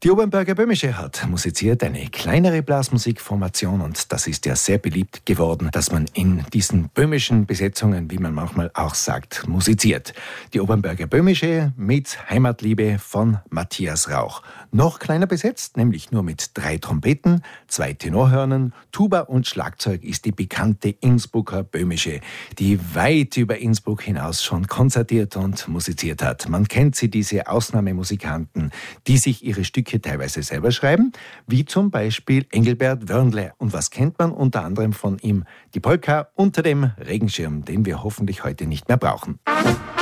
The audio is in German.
Die Obernberger Böhmische hat musiziert eine kleinere Blasmusikformation und das ist ja sehr beliebt geworden, dass man in diesen böhmischen Besetzungen, wie man manchmal auch sagt, musiziert. Die Obernberger Böhmische mit Heimatliebe von Matthias Rauch. Noch kleiner besetzt, nämlich nur mit 3 Trompeten, 2 Tenorhörnern, Tuba und Schlagzeug ist die bekannte Innsbrucker Böhmische, die weit über Innsbruck hinaus schon konzertiert und musiziert hat. Man kennt sie, diese Ausnahmemusikanten, die sich ihre Stücke teilweise selber schreiben, wie zum Beispiel Engelbert Wörnle. Und was kennt man unter anderem von ihm? Die Polka Unter dem Regenschirm, den wir hoffentlich heute nicht mehr brauchen.